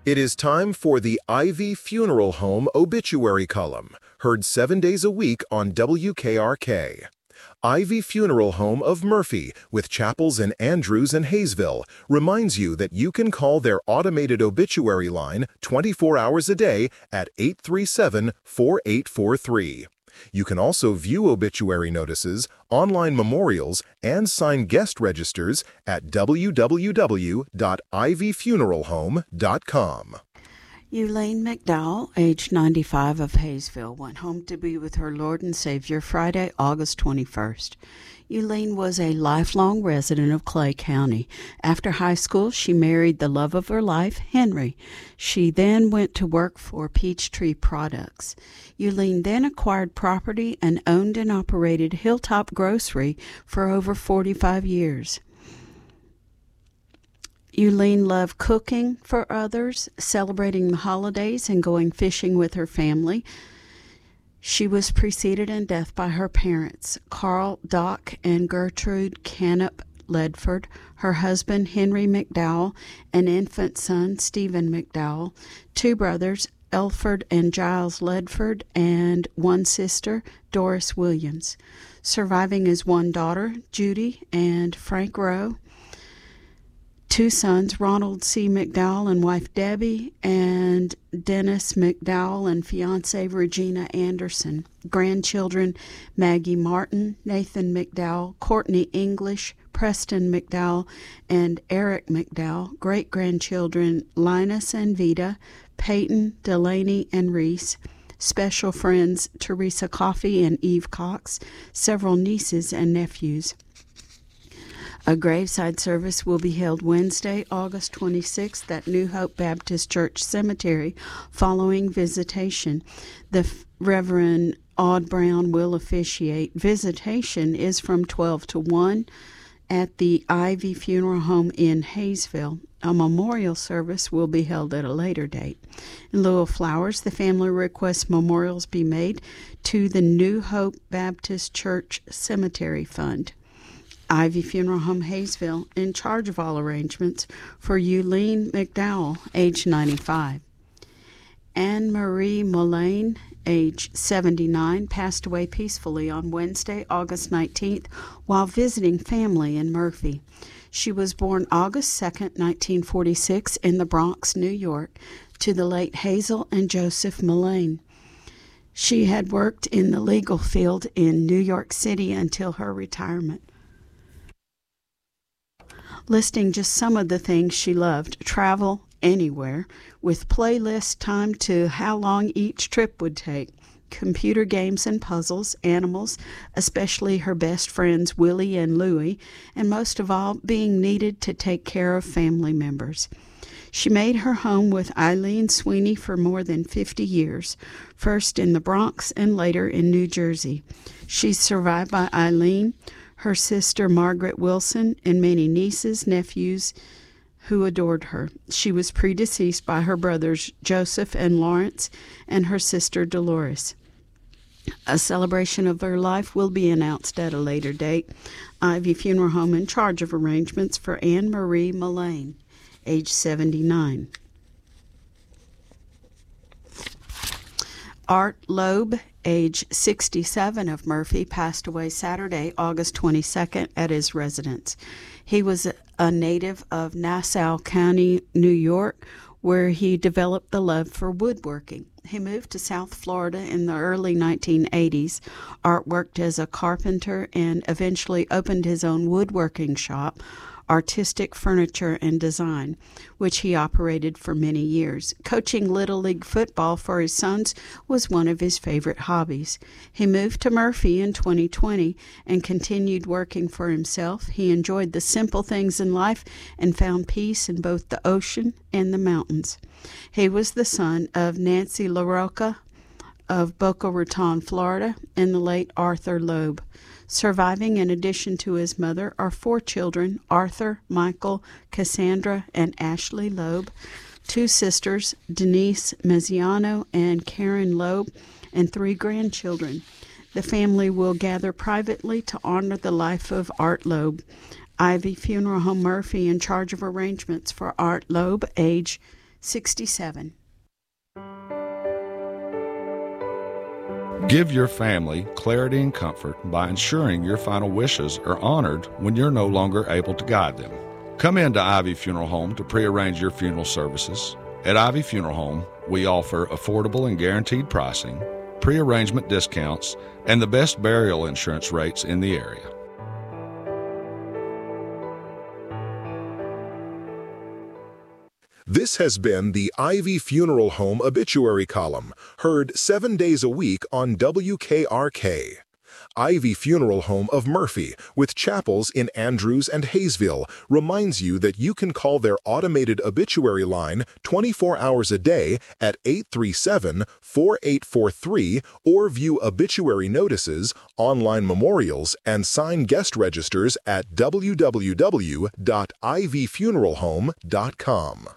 It is time for the Ivy Funeral Home obituary column, heard 7 days a week on WKRK. Ivy Funeral Home of Murphy, with chapels in Andrews and Hayesville, reminds you that you can call their automated obituary line 24 hours a day at 837-4843. You can also view obituary notices, online memorials, and sign guest registers at www.ivyfuneralhome.com. Elaine McDowell, age 95, of Hayesville, went home to be with her Lord and Savior Friday, August 21st. Elaine was a lifelong resident of Clay County. After high school, she married the love of her life, Henry. She then went to work for Peachtree Products. Elaine then acquired property and owned and operated Hilltop Grocery for over 45 years. Elaine loved cooking for others, celebrating the holidays, and going fishing with her family. She was preceded in death by her parents, Carl Dock and Gertrude Canup Ledford, her husband, Henry McDowell, an infant son, Stephen McDowell, two brothers, Elford and Giles Ledford, and one sister, Doris Williams. Surviving is one daughter, Judy and Frank Rowe, two sons, Ronald C. McDowell and wife Debbie, and Dennis McDowell and fiancée Regina Anderson. Grandchildren, Maggie Martin, Nathan McDowell, Courtney English, Preston McDowell, and Eric McDowell. Great-grandchildren, Linus and Vita, Peyton, Delaney, and Reese. Special friends, Teresa Coffey and Eve Cox. Several nieces and nephews. A graveside service will be held Wednesday, August 26th at New Hope Baptist Church Cemetery following visitation. The Reverend Aude Brown will officiate. Visitation is from 12 to 1 at the Ivy Funeral Home in Hayesville. A memorial service will be held at a later date. In lieu of flowers, the family requests memorials be made to the New Hope Baptist Church Cemetery Fund. Ivy Funeral Home Hayesville, in charge of all arrangements for Elaine McDowell, age 95. Anne Marie Mullane, age 79, passed away peacefully on Wednesday, August 19th, while visiting family in Murphy. She was born August 2nd, 1946, in the Bronx, New York, to the late Hazel and Joseph Mullane. She had worked in the legal field in New York City until her retirement. Listing just some of the things she loved: travel anywhere, with playlist timed to how long each trip would take, computer games and puzzles, animals, especially her best friends Willie and Louie, and most of all, being needed to take care of family members. She made her home with Eileen Sweeney for more than 50 years, first in the Bronx and later in New Jersey. She's survived by Eileen, her sister Margaret Wilson, and many nieces, nephews who adored her. She was predeceased by her brothers Joseph and Lawrence and her sister Dolores. A celebration of her life will be announced at a later date. Ivy Funeral Home in charge of arrangements for Anne Marie Mullane, age 79. Art Loeb, age 67, of Murphy, passed away Saturday, August 22nd, at his residence. He was a native of Nassau County, New York, where he developed the love for woodworking. He moved to South Florida in the early 1980s. Art worked as a carpenter and eventually opened his own woodworking shop, Artistic Furniture and Design, which he operated for many years. Coaching Little League football for his sons was one of his favorite hobbies. He moved to Murphy in 2020 and continued working for himself. He enjoyed the simple things in life and found peace in both the ocean and the mountains. He was the son of Nancy LaRocca of Boca Raton, Florida, and the late Arthur Loeb. Surviving, in addition to his mother, are 4 children: Arthur, Michael, Cassandra, and Ashley Loeb, 2 sisters, Denise Mezziano and Karen Loeb, and 3 grandchildren. The family will gather privately to honor the life of Art Loeb. Ivy Funeral Home Murphy, in charge of arrangements for Art Loeb, age 67. Give your family clarity and comfort by ensuring your final wishes are honored when you're no longer able to guide them. Come into Ivy Funeral Home to prearrange your funeral services. At Ivy Funeral Home, we offer affordable and guaranteed pricing, prearrangement discounts, and the best burial insurance rates in the area. This has been the Ivy Funeral Home Obituary Column, heard 7 days a week on WKRK. Ivy Funeral Home of Murphy, with chapels in Andrews and Hayesville, reminds you that you can call their automated obituary line 24 hours a day at 837-4843 or view obituary notices, online memorials, and sign guest registers at www.ivyfuneralhome.com.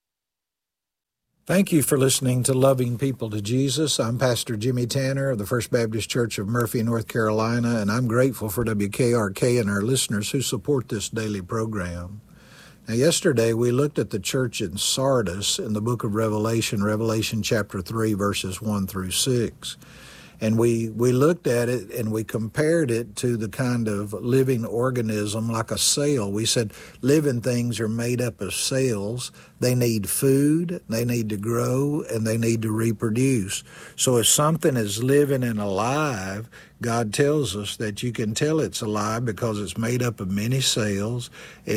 Thank you for listening to Loving People to Jesus. I'm Pastor Jimmy Tanner of the First Baptist Church of Murphy, North Carolina, and I'm grateful for WKRK and our listeners who support this daily program. Now, yesterday we looked at the church in Sardis in the book of Revelation, Revelation chapter 3, verses 1 through 6. And we looked at it and we compared it to the kind of living organism like a cell. We said living things are made up of cells. They need food, they need to grow, and they need to reproduce. So if something is living and alive, God tells us that you can tell it's alive because it's made up of many cells.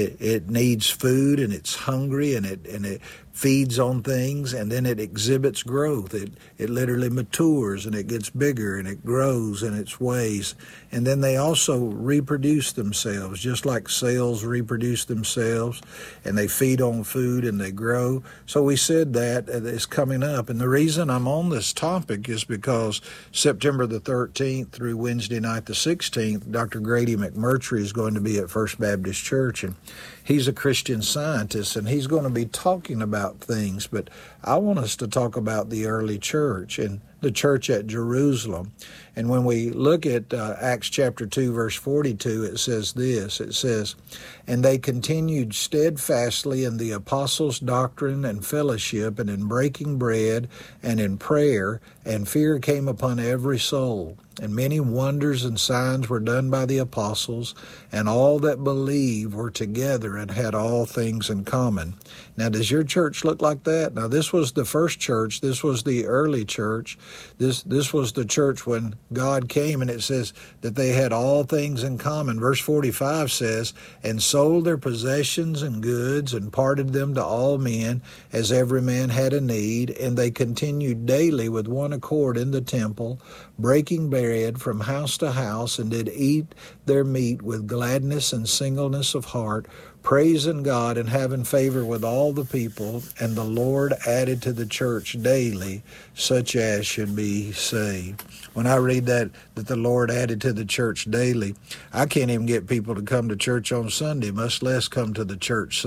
It needs food, and it's hungry, and it feeds on things, and then it exhibits growth. It literally matures, and it gets bigger, and it grows in its ways. And then they also reproduce themselves, just like cells reproduce themselves, and they feed on food, and they grow. So we said that is coming up. And the reason I'm on this topic is because September the 13th through Wednesday night the 16th, Dr. Grady McMurtry is going to be at First Baptist Church, and he's a Christian Scientist, and he's going to be talking about things. But I want us to talk about the early church and the church at Jerusalem. And when we look at Acts chapter 2, verse 42, it says this. It says, "And they continued steadfastly in the apostles' doctrine and fellowship, and in breaking bread, and in prayer, and fear came upon every soul. And many wonders and signs were done by the apostles, and all that believed were together and had all things in common." Now, does your church look like that? Now, this was the first church. This was the early church. This was the church when God came, and it says that they had all things in common. Verse 45 says, "And sold their possessions and goods, and parted them to all men, as every man had a need. And they continued daily with one accord in the temple, breaking bread from house to house, and did eat their meat with gladness and singleness of heart, praising God and having favor with all the people. And the Lord added to the church daily such as should be saved." When I read that the Lord added to the church daily, I can't even get people to come to church on Sunday, much less come to the church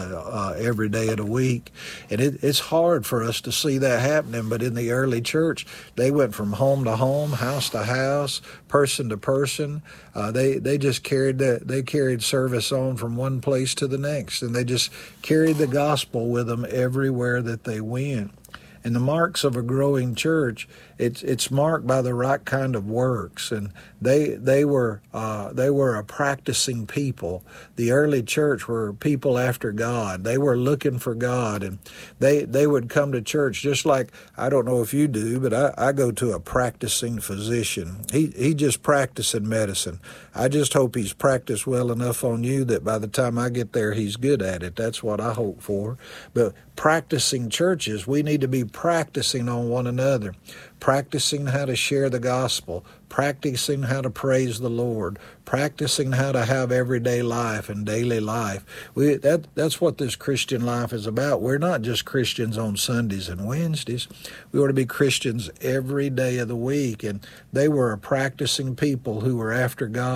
every day of the week. And it's hard for us to see that happening. But in the early church, they went from home to home, house to house, person to person. They just carried service on from one place to the next, and they just carried the gospel with them everywhere that they went. And the marks of a growing church, it's marked by the right kind of works, and they were a practicing people. The early church were people after God. They were looking for God, and they would come to church just like, I don't know if you do, but I go to a practicing physician. He just practicing medicine. I just hope he's practiced well enough on you that by the time I get there, he's good at it. That's what I hope for. But practicing churches, we need to be practicing on one another, practicing how to share the gospel, practicing how to praise the Lord, practicing how to have everyday life and daily life. That's what this Christian life is about. We're not just Christians on Sundays and Wednesdays. We ought to be Christians every day of the week. And they were a practicing people who were after God.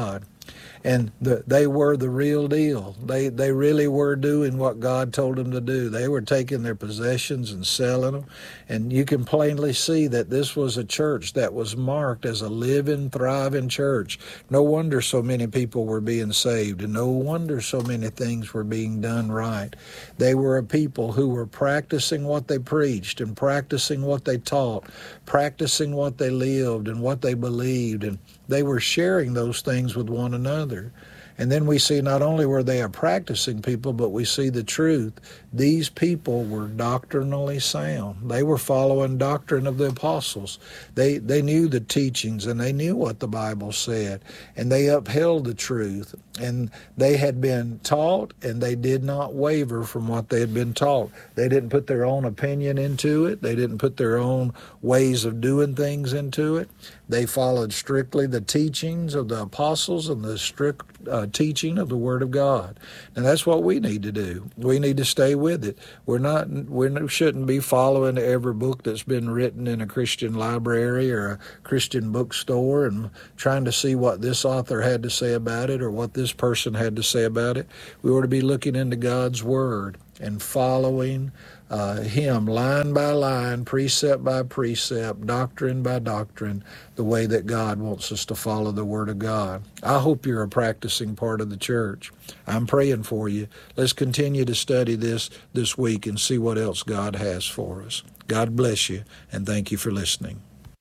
And they were the real deal. They really were doing what God told them to do. They were taking their possessions and selling them. And you can plainly see that this was a church that was marked as a living, thriving church. No wonder so many people were being saved, and no wonder so many things were being done right. They were a people who were practicing what they preached and practicing what they taught, practicing what they lived and what they believed, and they were sharing those things with one another. And then we see not only were they a practicing people, but we see the truth. These people were doctrinally sound. They were following doctrine of the apostles. They knew the teachings, and they knew what the Bible said, and they upheld the truth. And they had been taught, and they did not waver from what they had been taught. They didn't put their own opinion into it. They didn't put their own ways of doing things into it. They followed strictly the teachings of the apostles and the strict teaching of the Word of God. And that's what we need to do. We need to stay with it. We shouldn't be following every book that's been written in a Christian library or a Christian bookstore and trying to see what this author had to say about it or what this person had to say about it. We ought to be looking into God's Word and following Him line by line, precept by precept, doctrine by doctrine, the way that God wants us to follow the Word of God. I hope you're a practicing part of the church. I'm praying for you. Let's continue to study this week and see what else God has for us. God bless you, and thank you for listening.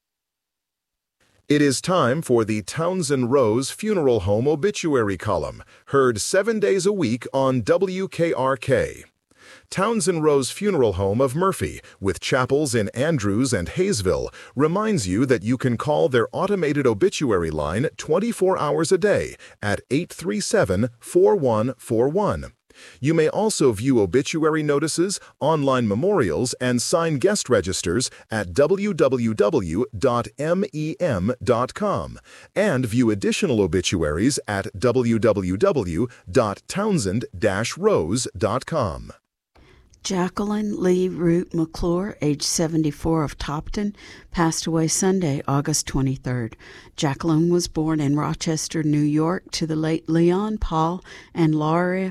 It is time for the Townsend Rose Funeral Home Obituary Column, heard 7 days a week on WKRK. Townsend Rose Funeral Home of Murphy, with chapels in Andrews and Hayesville, reminds you that you can call their automated obituary line 24 hours a day at 837-4141. You may also view obituary notices, online memorials, and sign guest registers at www.mem.com and view additional obituaries at www.townsend-rose.com. Jacqueline Lee Root McClure, age 74, of Topton, passed away Sunday, August 23rd. Jacqueline was born in Rochester, New York, to the late Leon Paul and Laura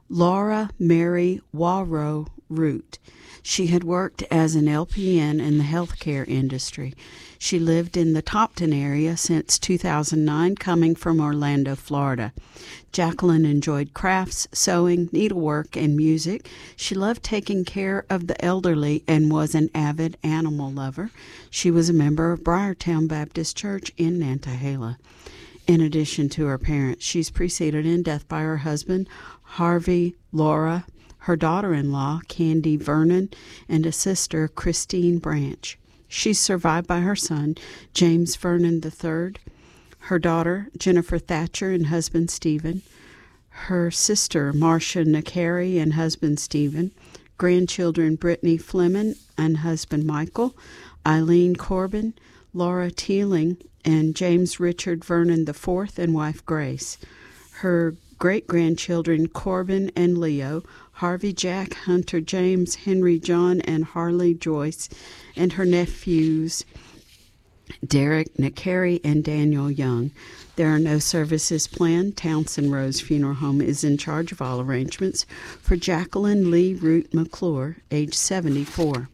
Mary Warrow Root. She had worked as an LPN in the healthcare industry. She lived in the Topton area since 2009, coming from Orlando, Florida. Jacqueline enjoyed crafts, sewing, needlework, and music. She loved taking care of the elderly and was an avid animal lover. She was a member of Briartown Baptist Church in Nantahala. In addition to her parents, she's preceded in death by her husband, Harvey Laura, her daughter-in-law, Candy Vernon, and a sister, Christine Branch. She's survived by her son, James Vernon III, her daughter, Jennifer Thatcher, and husband, Stephen, her sister, Marcia Nakari, and husband, Stephen, grandchildren, Brittany Fleming and husband, Michael, Eileen Corbin, Laura Teeling, and James Richard Vernon IV and wife, Grace. Her great-grandchildren, Corbin and Leo, Harvey Jack, Hunter James, Henry John, and Harley Joyce, and her nephews, Derek Nakari and Daniel Young. There are no services planned. Townsend Rose Funeral Home is in charge of all arrangements for Jacqueline Lee Root McClure, age 74.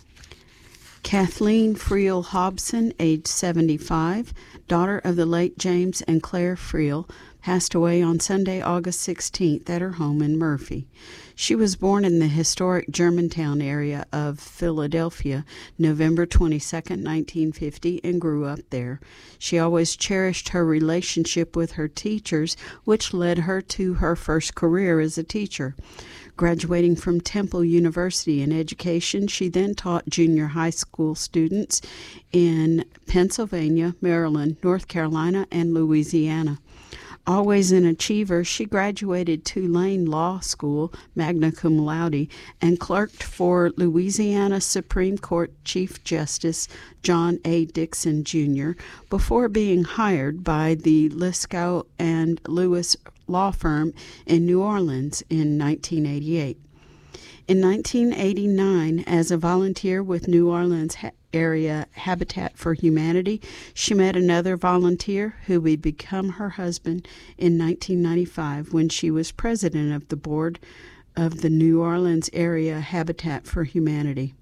Kathleen Friel Hobson, age 75, daughter of the late James and Claire Friel, passed away on Sunday, August 16th at her home in Murphy. She was born in the historic Germantown area of Philadelphia, November 22, 1950, and grew up there. She always cherished her relationship with her teachers, which led her to her first career as a teacher. Graduating from Temple University in education, she then taught junior high school students in Pennsylvania, Maryland, North Carolina, and Louisiana. Always an achiever, she graduated Tulane Law School, magna cum laude, and clerked for Louisiana Supreme Court Chief Justice John A. Dixon, Jr., before being hired by the Liscow and Lewis law firm in New Orleans in 1988. In 1989, as a volunteer with New Orleans area Habitat for Humanity, she met another volunteer who would become her husband in 1995 when she was president of the board of the New Orleans area Habitat for Humanity.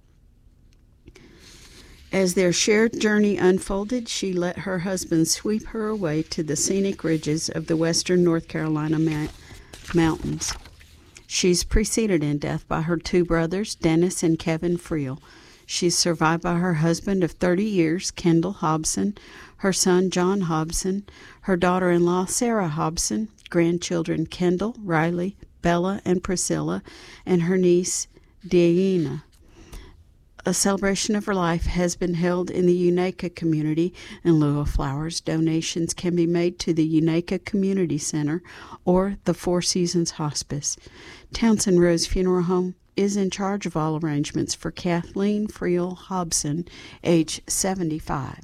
As their shared journey unfolded, she let her husband sweep her away to the scenic ridges of the western North Carolina mountains. She's preceded in death by her two brothers, Dennis and Kevin Friel. She's survived by her husband of 30 years, Kendall Hobson, her son, John Hobson, her daughter-in-law, Sarah Hobson, grandchildren, Kendall, Riley, Bella, and Priscilla, and her niece, Diana. A celebration of her life has been held in the Unaka community. In lieu of flowers, donations can be made to the Unaka Community Center or the Four Seasons Hospice. Townsend Rose Funeral Home is in charge of all arrangements for Kathleen Friel Hobson, age 75.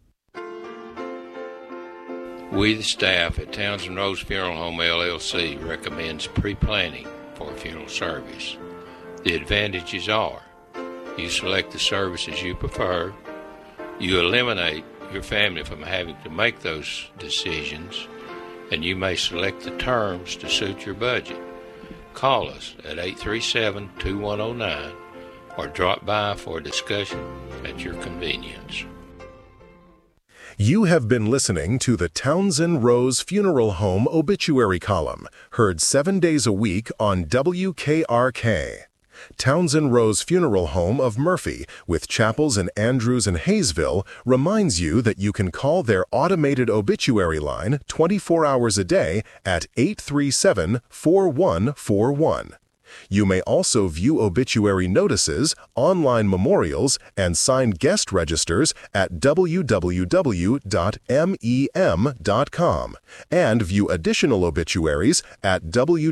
We, the staff at Townsend Rose Funeral Home, LLC, recommends pre-planning for a funeral service. The advantages are: you select the services you prefer, you eliminate your family from having to make those decisions, and you may select the terms to suit your budget. Call us at 837-2109 or drop by for a discussion at your convenience. You have been listening to the Townsend Rose Funeral Home Obituary Column, heard 7 days a week on WKRK. Townsend Rose Funeral Home of Murphy, with chapels in Andrews and Hayesville, reminds you that you can call their automated obituary line 24 hours a day at 837-4141. You may also view obituary notices, online memorials, and signed guest registers at www.mem.com and view additional obituaries at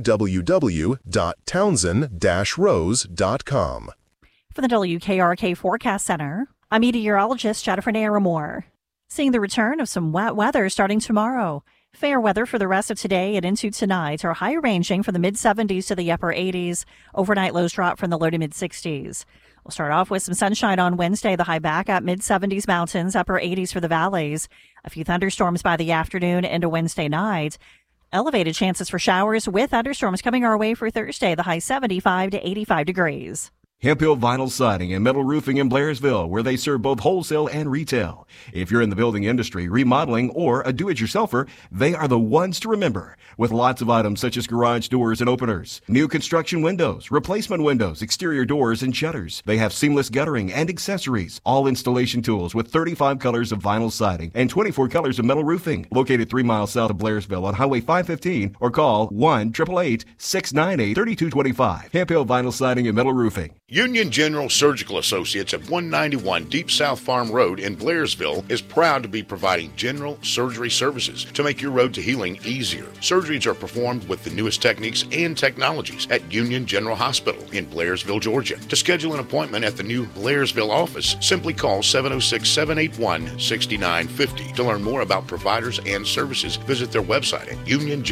www.townsend-rose.com. For the WKRK Forecast Center, I'm meteorologist Jennifer Naramore. Seeing the return of some wet weather starting tomorrow. Fair weather for the rest of today and into tonight are high ranging from the mid-70s to the upper 80s. Overnight lows drop from the low to mid-60s. We'll start off with some sunshine on Wednesday, the high back at mid-70s mountains, upper 80s for the valleys. A few thunderstorms by the afternoon into Wednesday night. Elevated chances for showers with thunderstorms coming our way for Thursday, the high 75 to 85 degrees. Hemp Hill Vinyl Siding and Metal Roofing in Blairsville, where they serve both wholesale and retail. If you're in the building industry, remodeling, or a do-it-yourselfer, they are the ones to remember. With lots of items such as garage doors and openers, new construction windows, replacement windows, exterior doors, and shutters. They have seamless guttering and accessories, all installation tools with 35 colors of vinyl siding and 24 colors of metal roofing. Located 3 miles south of Blairsville on Highway 515, or call 1-888-698-3225. Hemp Hill Vinyl Siding and Metal Roofing. Union General Surgical Associates at 191 Deep South Farm Road in Blairsville is proud to be providing general surgery services to make your road to healing easier. Surgeries are performed with the newest techniques and technologies at Union General Hospital in Blairsville, Georgia. To schedule an appointment at the new Blairsville office, simply call 706-781-6950. To learn more about providers and services, visit their website at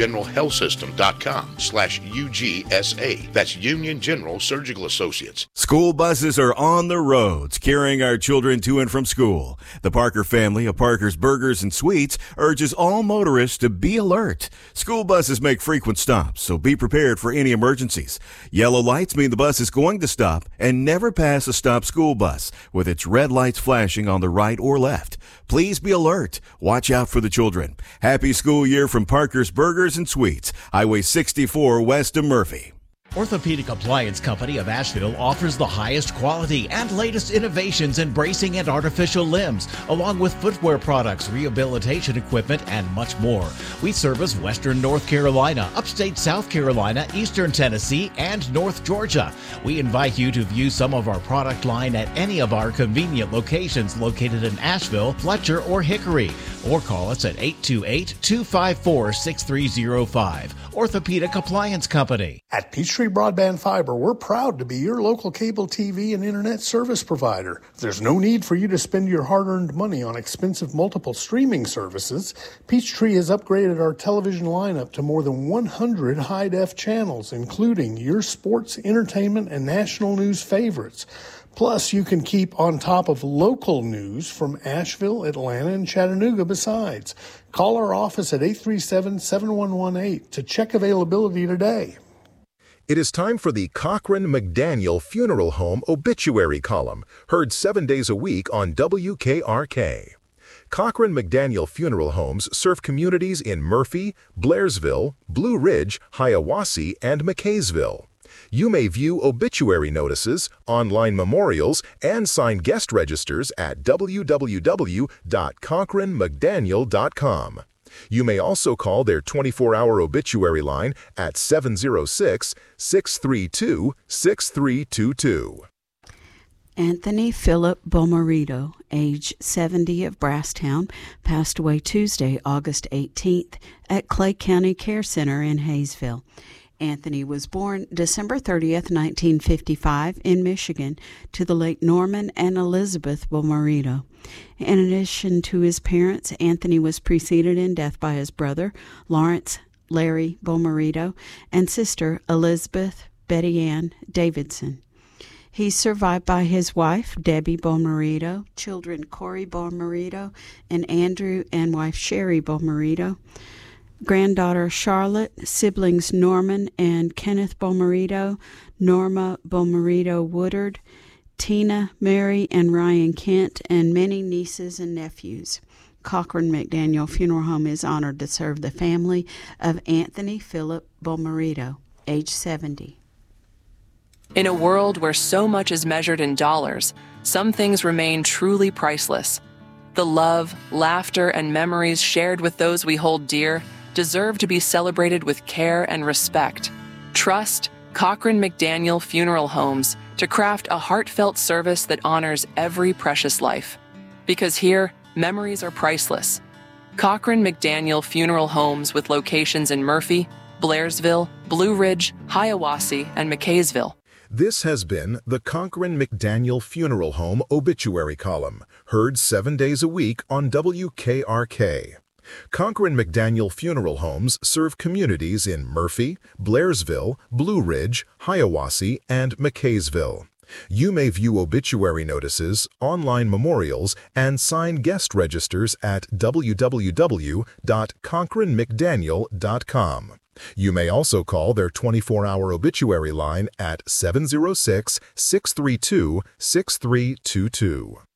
uniongeneralhealthsystem.com/UGSA. That's Union General Surgical Associates. School buses are on the roads, carrying our children to and from school. The Parker family of Parker's Burgers and Sweets urges all motorists to be alert. School buses make frequent stops, so be prepared for any emergencies. Yellow lights mean the bus is going to stop, and never pass a stopped school bus with its red lights flashing on the right or left. Please be alert. Watch out for the children. Happy school year from Parker's Burgers and Sweets, Highway 64 west of Murphy. Orthopedic Appliance Company of Asheville offers the highest quality and latest innovations in bracing and artificial limbs, along with footwear products, rehabilitation equipment, and much more. We service Western North Carolina, upstate South Carolina, Eastern Tennessee, and North Georgia. We invite you to view some of our product line at any of our convenient locations located in Asheville, Fletcher, or Hickory, or call us at 828-254-6305. Orthopedic Appliance Company. At Peachtree Broadband Fiber, we're proud to be your local cable TV and internet service provider. There's no need for you to spend your hard-earned money on expensive multiple streaming services. Peachtree has upgraded our television lineup to more than 100 high-def channels, including your sports, entertainment, and national news favorites. Plus, you can keep on top of local news from Asheville, Atlanta, and Chattanooga besides. Call our office at 837-7118 to check availability today. It is time for the Cochran McDaniel Funeral Home obituary column, heard 7 days a week on WKRK. Cochran McDaniel Funeral Homes serve communities in Murphy, Blairsville, Blue Ridge, Hiawassee, and McKaysville. You may view obituary notices, online memorials, and sign guest registers at www.cochranmcdaniel.com. You may also call their 24-hour obituary line at 706-632-6322. Anthony Philip Bomarito, age 70, of Brasstown, passed away Tuesday, August 18th at Clay County Care Center in Hayesville. Anthony was born December 30th, 1955, in Michigan, to the late Norman and Elizabeth Bomarito. In addition to his parents, Anthony was preceded in death by his brother, Lawrence Larry Bomarito, and sister, Elizabeth Betty Ann Davidson. He's survived by his wife, Debbie Bomarito, children Corey Bomarito, and Andrew, and wife Sherry Bomarito, granddaughter Charlotte, siblings Norman and Kenneth Bomarito, Norma Bomarito Woodard, Tina, Mary, and Ryan Kent, and many nieces and nephews. Cochran McDaniel Funeral Home is honored to serve the family of Anthony Philip Bomarito, age 70. In a world where so much is measured in dollars, some things remain truly priceless. The love, laughter, and memories shared with those we hold dear deserve to be celebrated with care and respect. Trust Cochran McDaniel Funeral Homes to craft a heartfelt service that honors every precious life. Because here, memories are priceless. Cochran McDaniel Funeral Homes, with locations in Murphy, Blairsville, Blue Ridge, Hiawassee, and McKaysville. This has been the Cochran McDaniel Funeral Home obituary column, heard 7 days a week on WKRK. Cochran McDaniel Funeral Homes serve communities in Murphy, Blairsville, Blue Ridge, Hiawassee, and McKaysville. You may view obituary notices, online memorials, and sign guest registers at www.cochranmcdaniel.com. You may also call their 24-hour obituary line at 706-632-6322.